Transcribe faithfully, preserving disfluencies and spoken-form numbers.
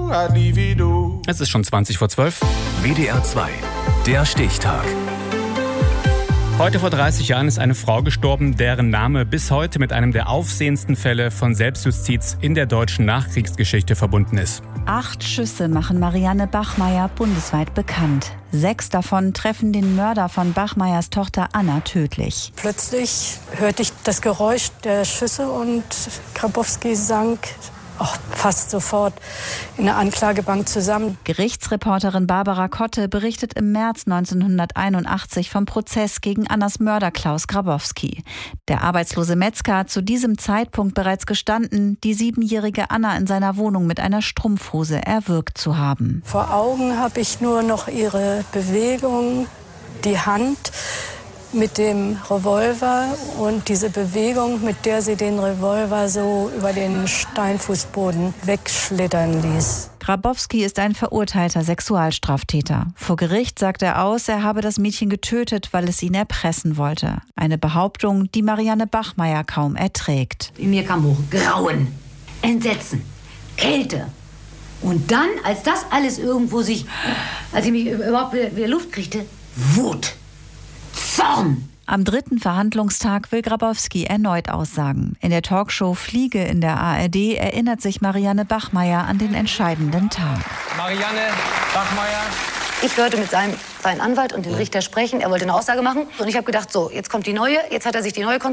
I'd leave it all. Es ist schon zwanzig vor zwölf. W D R zwei, der Stichtag. Heute vor dreißig Jahren ist eine Frau gestorben, deren Name bis heute mit einem der aufsehendsten Fälle von Selbstjustiz in der deutschen Nachkriegsgeschichte verbunden ist. Acht Schüsse machen Marianne Bachmeier bundesweit bekannt. Sechs davon treffen den Mörder von Bachmeiers Tochter Anna tödlich. Plötzlich hörte ich das Geräusch der Schüsse und Grabowski sank auch fast sofort in der Anklagebank zusammen. Gerichtsreporterin Barbara Kotte berichtet im März neunzehnhunderteinundachtzig vom Prozess gegen Annas Mörder Klaus Grabowski. Der arbeitslose Metzger hat zu diesem Zeitpunkt bereits gestanden, die siebenjährige Anna in seiner Wohnung mit einer Strumpfhose erwürgt zu haben. Vor Augen habe ich nur noch ihre Bewegung, die Hand mit dem Revolver und diese Bewegung, mit der sie den Revolver so über den Steinfußboden wegschlittern ließ. Grabowski ist ein verurteilter Sexualstraftäter. Vor Gericht sagt er aus, er habe das Mädchen getötet, weil es ihn erpressen wollte. Eine Behauptung, die Marianne Bachmeier kaum erträgt. In mir kam hoch Grauen, Entsetzen, Kälte. Und dann, als das alles irgendwo sich, als ich mich überhaupt wieder Luft kriegte, Wut. Zorn. Am dritten Verhandlungstag will Grabowski erneut aussagen. In der Talkshow Fliege in der A R D erinnert sich Marianne Bachmeier an den entscheidenden Tag. Marianne Bachmeier. Ich hörte mit seinem, seinem Anwalt und dem Richter sprechen. Er wollte eine Aussage machen. Und ich habe gedacht, so, jetzt kommt die neue. Jetzt hat er sich die neue